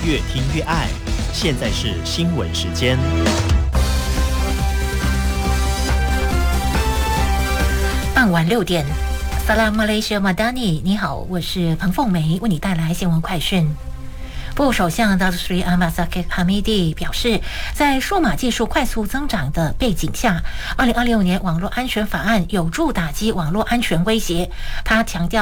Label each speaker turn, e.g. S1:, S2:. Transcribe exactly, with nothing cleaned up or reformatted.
S1: 越听越爱。现在是新闻时间。
S2: 傍晚六点，萨拉马来西亚马达尼，你好，我是彭凤梅，为你带来新闻快讯。副首相达斯里阿马萨克哈米蒂表示，在数码技术快速增长的背景下，二零二六年网络安全法案有助打击网络安全威胁。他强调